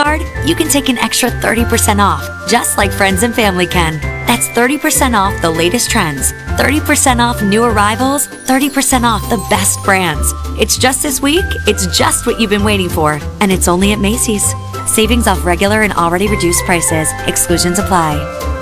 card, you can take an extra 30% off, just like friends and family can. That's 30% off the latest trends, 30% off new arrivals, 30% off the best brands. It's just this week, it's just what you've been waiting for, and it's only at Macy's. Savings off regular and already reduced prices. Exclusions apply.